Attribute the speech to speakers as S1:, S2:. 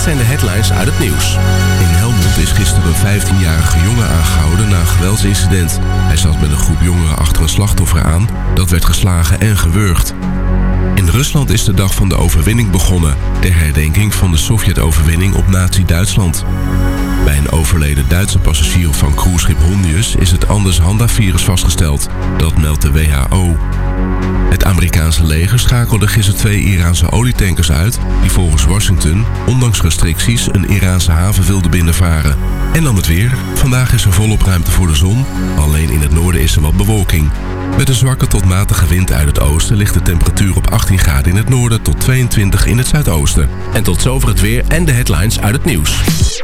S1: zijn de headlines uit het nieuws. In Helmond is gisteren een 15-jarige jongen aangehouden na een geweldsincident. Hij zat met een groep jongeren achter een slachtoffer aan. Dat werd geslagen en gewurgd. In Rusland is de dag van de overwinning begonnen, ter herdenking van de Sovjet-overwinning op Nazi-Duitsland. Bij een overleden Duitse passagier van cruiseschip Hondius is het Anders-Handa-virus vastgesteld. Dat meldt de WHO. Het Amerikaanse leger schakelde gisteren 2 Iraanse olietankers uit die volgens Washington, ondanks restricties, een Iraanse haven wilden binnenvaren. En dan het weer. Vandaag is er volop ruimte voor de zon, alleen in het noorden is er wat bewolking. Met een zwakke tot matige wind uit het oosten ligt de temperatuur op 18 graden in het noorden tot 22 in het zuidoosten. En tot zover het weer en de headlines uit het nieuws.